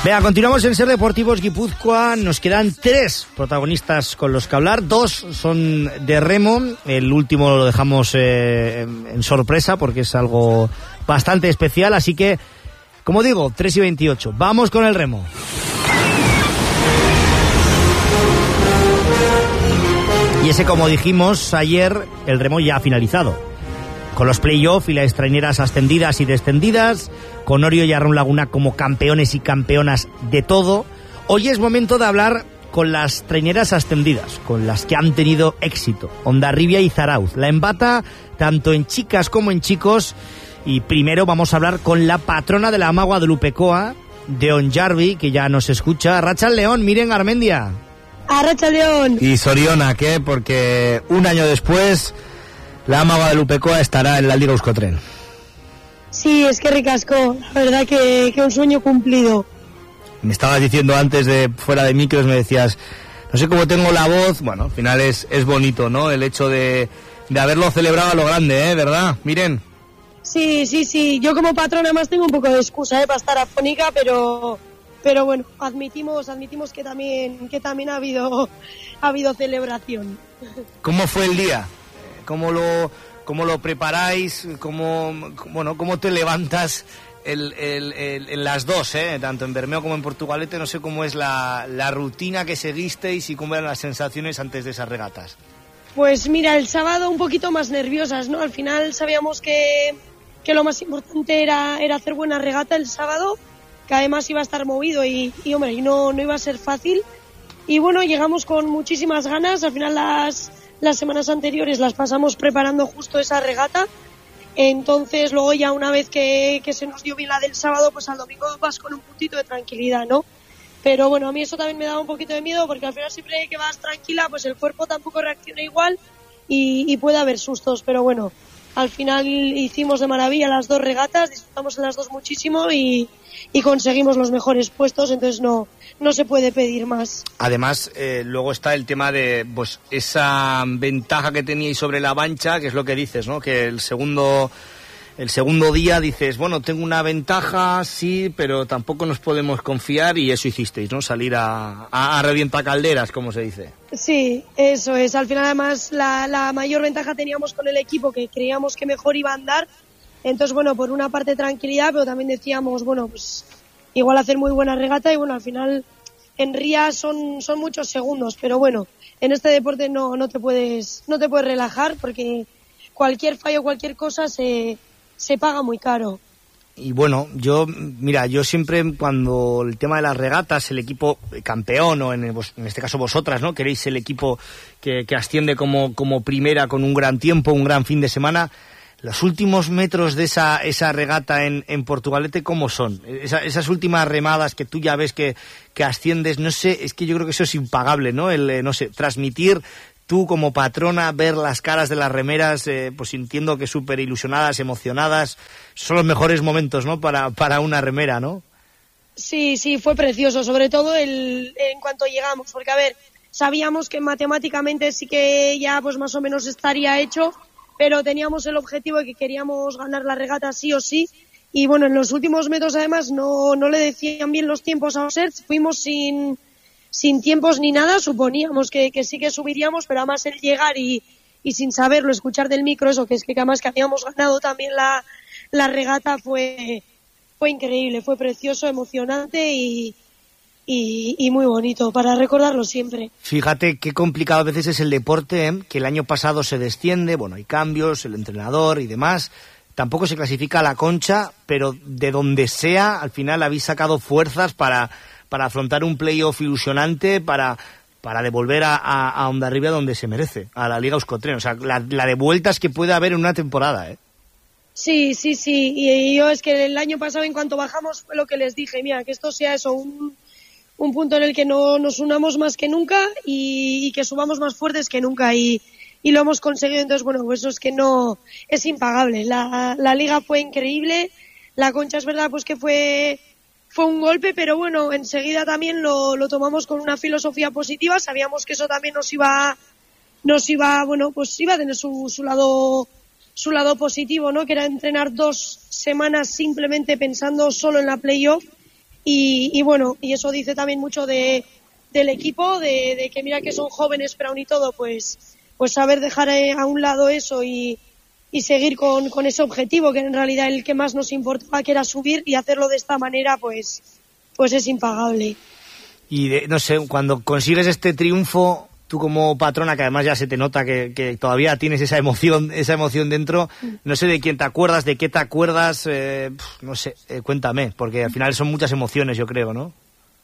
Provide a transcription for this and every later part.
Venga, continuamos en Ser Deportivos Guipúzcoa. Nos quedan 3 protagonistas con los que hablar. 2 son de remo. El último lo dejamos en sorpresa porque es algo bastante especial. Así que, como digo, 3:28. Vamos con el remo. Y ese, como dijimos ayer, el remo ya ha finalizado. Con los play-off y las traineras ascendidas y descendidas, con Orio y Arrón Laguna como campeones y campeonas de todo. Hoy es momento de hablar con las traineras ascendidas, con las que han tenido éxito. Hondarribia y Zarauz. La embata tanto en chicas como en chicos. Y primero vamos a hablar con la patrona de la ama Guadalupecoa, de Onjarvi, que ya nos escucha. Arratxal León, Miren Garmendia. Arratxal León. Y Soriona, ¿qué? Porque un año después la ama Guadalupecoa estará en la Liga Euskotren. Sí, es que ricasco, la verdad que un sueño cumplido. Me estabas diciendo antes de fuera de micros, me decías, no sé cómo tengo la voz. Bueno, al final es bonito, ¿no? El hecho de haberlo celebrado a lo grande, ¿verdad? Miren. Sí, yo como patrona más tengo un poco de excusa, para estar afónica, pero bueno, admitimos que también ha habido celebración. ¿Cómo fue el día? ¿Cómo lo preparáis? ¿Cómo te levantas en las dos, tanto en Bermeo como en Portugalete? No sé cómo es la rutina que seguisteis y cómo eran las sensaciones antes de esas regatas. Pues mira, el sábado un poquito más nerviosas, ¿no? Al final sabíamos que lo más importante era hacer buena regata el sábado, que además iba a estar movido y no iba a ser fácil. Y bueno, llegamos con muchísimas ganas. Al final las semanas anteriores las pasamos preparando justo esa regata. Entonces luego ya una vez que se nos dio bien la del sábado, pues al domingo vas con un puntito de tranquilidad, ¿no? Pero bueno, a mí eso también me daba un poquito de miedo porque al final siempre que vas tranquila, pues el cuerpo tampoco reacciona igual y puede haber sustos. Pero bueno, al final hicimos de maravilla las 2 regatas, disfrutamos en las 2 muchísimo y conseguimos los mejores puestos, entonces no se puede pedir más. Además, luego está el tema de pues esa ventaja que teníais sobre la Vancha, que es lo que dices, ¿no? Que el segundo día dices, bueno, tengo una ventaja, sí, pero tampoco nos podemos confiar, y eso hicisteis, ¿no? Salir a revientacalderas, como se dice. Sí, eso es. Al final, además, la mayor ventaja teníamos con el equipo, que creíamos que mejor iba a andar. Entonces, bueno, por una parte tranquilidad, pero también decíamos, bueno, pues igual hacer muy buena regata y bueno, al final en Ría son muchos segundos, pero bueno, en este deporte no te puedes relajar porque cualquier fallo, cualquier cosa se paga muy caro. Y bueno, yo siempre cuando el tema de las regatas, el equipo campeón, o en este caso vosotras, ¿no? Queréis el equipo que asciende como primera con un gran tiempo, un gran fin de semana. Los últimos metros de esa regata en Portugalete, ¿cómo son? Esas últimas remadas que tú ya ves que asciendes, no sé, es que yo creo que eso es impagable, ¿no? Transmitir tú como patrona, ver las caras de las remeras, pues entiendo que súper ilusionadas, emocionadas, son los mejores momentos, ¿no? Para una remera, ¿no? Sí, fue precioso, sobre todo en cuanto llegamos, porque a ver, sabíamos que matemáticamente sí que ya pues más o menos estaría hecho, pero teníamos el objetivo de que queríamos ganar la regata sí o sí, y bueno, en los últimos metros además no le decían bien los tiempos a Oser, fuimos sin tiempos ni nada, suponíamos que sí que subiríamos, pero además el llegar y sin saberlo, escuchar del micro eso, que además que habíamos ganado también la regata fue increíble, fue precioso, emocionante y muy bonito, para recordarlo siempre. Fíjate qué complicado a veces es el deporte, que el año pasado se desciende, bueno, hay cambios, el entrenador y demás, tampoco se clasifica a la Concha, pero de donde sea, al final habéis sacado fuerzas para afrontar un playoff ilusionante, para devolver a Hondarribia donde se merece, a la Liga Euskotren, o sea, la de vueltas que puede haber en una temporada, ¿eh? Sí, y yo es que el año pasado en cuanto bajamos fue lo que les dije, mira, que esto sea eso, un punto en el que no nos unamos más que nunca y que subamos más fuertes que nunca y lo hemos conseguido. Entonces bueno, pues eso es que no es impagable. La liga fue increíble, la Concha es verdad pues que fue un golpe, pero bueno, enseguida también lo tomamos con una filosofía positiva, sabíamos que eso también nos iba bueno, pues iba a tener su lado positivo, ¿no? Que era entrenar 2 semanas simplemente pensando solo en la playoff. y bueno, y eso dice también mucho del equipo, de que mira que son jóvenes, pero aún y todo, pues saber dejar a un lado eso y seguir con ese objetivo, que en realidad el que más nos importaba, que era subir, y hacerlo de esta manera, pues es impagable. Y no sé, cuando consigues este triunfo, tú como patrona, que además ya se te nota que todavía tienes esa emoción dentro, no sé de quién te acuerdas, de qué te acuerdas, no sé, cuéntame, porque al final son muchas emociones, yo creo, ¿no?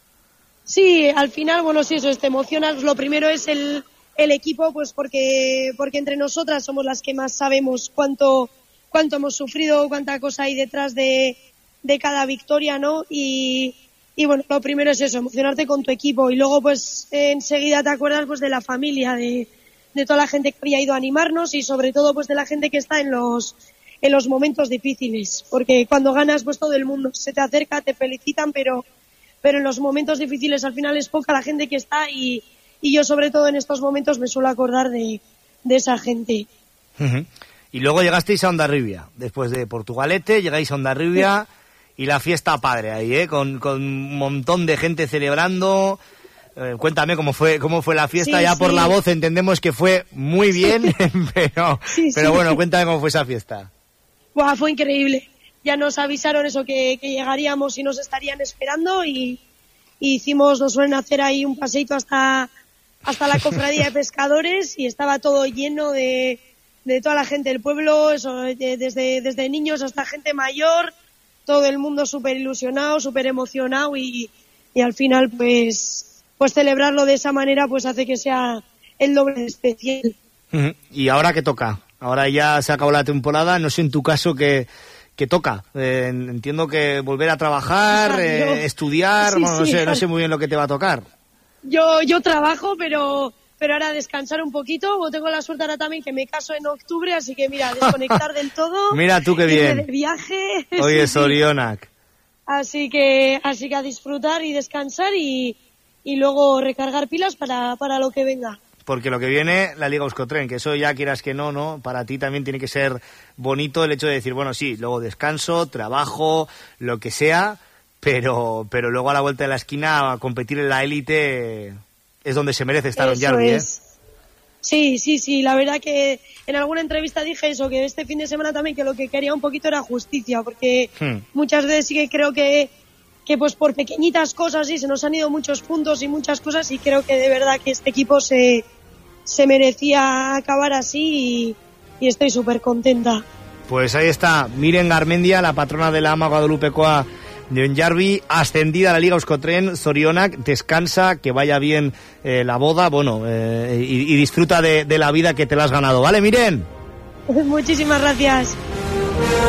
Sí, al final, bueno, sí, eso, te emocionas. Lo primero es el equipo, pues porque entre nosotras somos las que más sabemos cuánto hemos sufrido, cuánta cosa hay detrás de cada victoria, ¿no? Y bueno, lo primero es eso, emocionarte con tu equipo, y luego pues enseguida te acuerdas pues de la familia, de toda la gente que había ido a animarnos, y sobre todo pues de la gente que está en los momentos difíciles, porque cuando ganas pues todo el mundo se te acerca, te felicitan, pero en los momentos difíciles al final es poca la gente que está, y yo sobre todo en estos momentos me suelo acordar de esa gente. Uh-huh. Y luego llegasteis a Hondarribia, después de Portugalete, llegáis a Hondarribia, sí. Y la fiesta padre ahí, con un montón de gente celebrando. Cuéntame cómo fue la fiesta, sí, ya por la voz entendemos que fue muy bien, pero bueno, cuéntame cómo fue esa fiesta. Buah, fue increíble. Ya nos avisaron eso, que llegaríamos y nos estarían esperando, y nos suelen hacer ahí un paseito hasta la cofradía de pescadores, y estaba todo lleno de toda la gente del pueblo, eso, desde niños hasta gente mayor, todo el mundo súper ilusionado, súper emocionado, y al final pues celebrarlo de esa manera pues hace que sea el doble de especial. ¿Y ahora qué toca? Ahora ya se acabó la temporada, no sé en tu caso qué toca. Entiendo que volver a trabajar, estudiar, sí, bueno, no sé muy bien lo que te va a tocar. Yo trabajo, pero ahora descansar un poquito. Tengo la suerte ahora también que me caso en octubre, así que mira, desconectar del todo. Mira tú qué bien. De viaje. Oye, Sorionak. Así que a disfrutar y descansar, y luego recargar pilas para lo que venga. Porque lo que viene, la Liga Euskotren, que eso ya quieras que no, para ti también tiene que ser bonito el hecho de decir, bueno, sí, luego descanso, trabajo, lo que sea, pero luego a la vuelta de la esquina a competir en la élite es donde se merece estar Hondarribia, ¿eh? Sí, la verdad que en alguna entrevista dije eso, que este fin de semana también que lo que quería un poquito era justicia, porque muchas veces sí que creo que pues por pequeñitas cosas sí se nos han ido muchos puntos y muchas cosas, y creo que de verdad que este equipo se merecía acabar así, y estoy súper contenta. Pues ahí está Miren Garmendia, la patrona de la Ama Guadalupekoa de Hondarribia, ascendida a la Liga Euskotren. Zorionak, descansa, que vaya bien la boda, bueno, y disfruta de la vida, que te la has ganado, ¿vale, Miren? Muchísimas gracias.